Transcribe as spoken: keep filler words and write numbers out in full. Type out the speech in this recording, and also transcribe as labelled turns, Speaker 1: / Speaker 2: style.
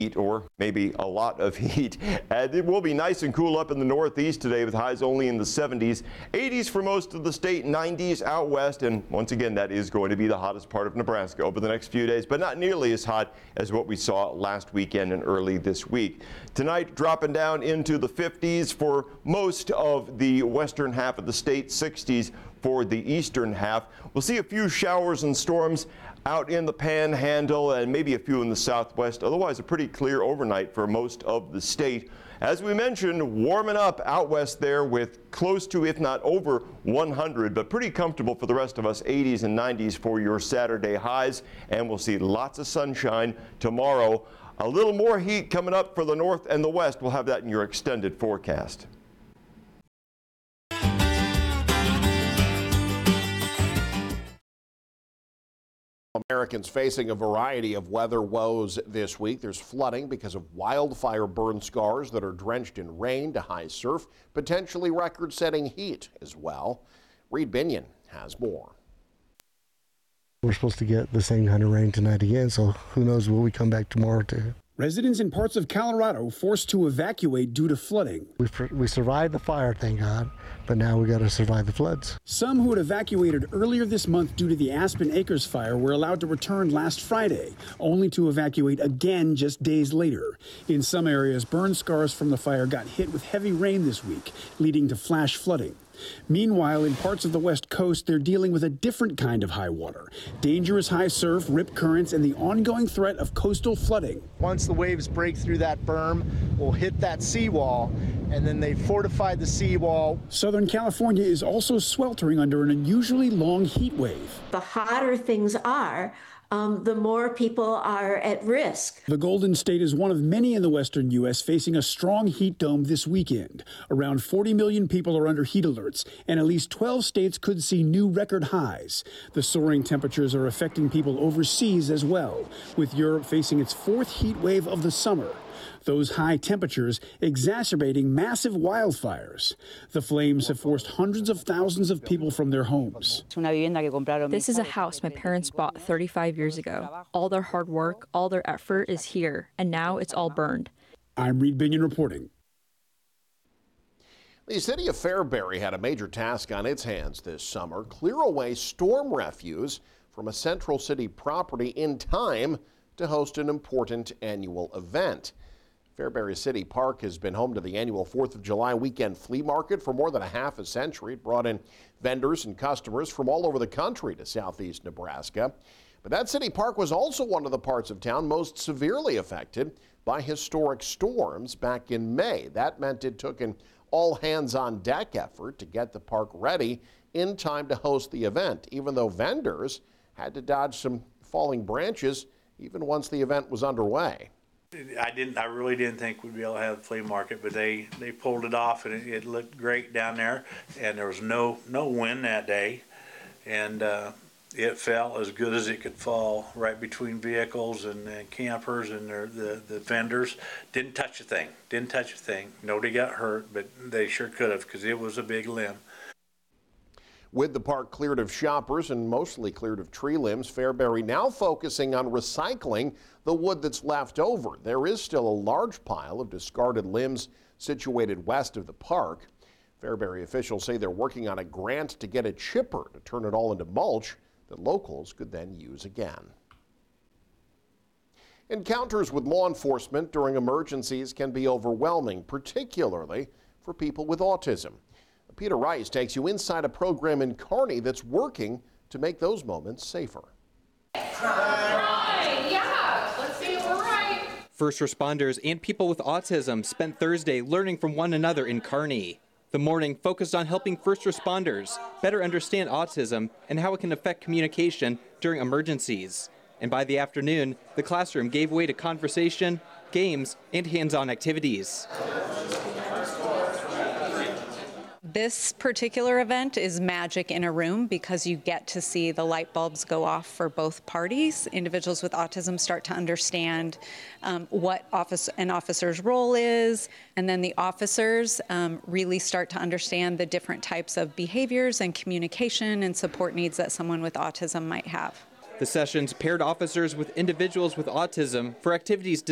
Speaker 1: heat, or maybe a lot of heat. And it will be nice and cool up in the northeast today with highs only in the seventies, eighties for most of the state, nineties out west. And once again, that is going to be the hottest part of Nebraska over the next few days, but not nearly as hot as what we saw last weekend and early this week. Tonight, dropping down into the fifties for most of the western half of the state, sixties for the eastern half. We'll see a few showers and storms out in the Panhandle and maybe a few in the southwest. Otherwise, a pretty clear overnight for most of the state. As we mentioned, warming up out west there with close to, if not over one hundred, but pretty comfortable for the rest of us, eighties and nineties for your Saturday highs. And we'll see lots of sunshine tomorrow. A little more heat coming up for the north and the west. We'll have that in your extended forecast.
Speaker 2: Americans facing a variety of weather woes this week. There's flooding because of wildfire burn scars that are drenched in rain to high surf, potentially record-setting heat as well. Reed Binion has more.
Speaker 3: We're supposed to get the same kind of rain tonight again, so who knows what we come back tomorrow to.
Speaker 4: Residents in parts of Colorado forced to evacuate due to flooding.
Speaker 3: We, we survived the fire, thank God, but now we got to survive the floods.
Speaker 4: Some who had evacuated earlier this month due to the Aspen Acres fire were allowed to return last Friday, only to evacuate again just days later. In some areas, burn scars from the fire got hit with heavy rain this week, leading to flash flooding. Meanwhile, in parts of the West Coast, they're dealing with a different kind of high water. Dangerous high surf, rip currents, and the ongoing threat of coastal flooding.
Speaker 5: Once the waves break through that berm, we'll hit that seawall, and then they fortified the seawall.
Speaker 4: Southern California is also sweltering under an unusually long heat wave.
Speaker 6: The hotter things are, Um, the more people are at risk.
Speaker 4: The Golden State is one of many in the western U S facing a strong heat dome this weekend. Around forty million people are under heat alerts, and at least twelve states could see new record highs. The soaring temperatures are affecting people overseas as well, with Europe facing its fourth heat wave of the summer. Those high temperatures exacerbating massive wildfires. The flames have forced hundreds of thousands of people from their homes.
Speaker 7: This is a house my parents bought thirty-five years ago. All their hard work, all their effort is here, and now it's all burned.
Speaker 4: I'm Reed Binion reporting.
Speaker 2: The city of Fairbury had a major task on its hands this summer: clear away storm refuse from a central city property in time to host an important annual event. Fairbury City Park has been home to the annual fourth of July weekend flea market for more than a half a century. It brought in vendors and customers from all over the country to southeast Nebraska. But that city park was also one of the parts of town most severely affected by historic storms back in May. That meant it took an all-hands-on-deck effort to get the park ready in time to host the event, even though vendors had to dodge some falling branches even once the event was underway.
Speaker 8: I didn't. I really didn't think we'd be able to have the flea market, but they, they pulled it off, and it, it looked great down there. And there was no no wind that day, and uh, it fell as good as it could fall, right between vehicles and, and campers and their, the the vendors. Didn't touch a thing. Didn't touch a thing. Nobody got hurt, but they sure could have, because it was a big limb.
Speaker 2: With the park cleared of shoppers and mostly cleared of tree limbs, Fairbury now focusing on recycling the wood that's left over. There is still a large pile of discarded limbs situated west of the park. Fairbury officials say they're working on a grant to get a chipper to turn it all into mulch that locals could then use again. Encounters with law enforcement during emergencies can be overwhelming, particularly for people with autism. Peter Rice takes you inside a program in Kearney that's working to make those moments safer.
Speaker 9: Right, yeah, let's see if we're right.
Speaker 10: First responders and people with autism spent Thursday learning from one another in Kearney. The morning focused on helping first responders better understand autism and how it can affect communication during emergencies. And by the afternoon, the classroom gave way to conversation, games, and hands-on activities.
Speaker 11: This particular event is magic in a room because you get to see the light bulbs go off for both parties. Individuals with autism start to understand um, what office, an officer's role is, and then the officers um, really start to understand the different types of behaviors and communication and support needs that someone with autism might have.
Speaker 10: The sessions paired officers with individuals with autism for activities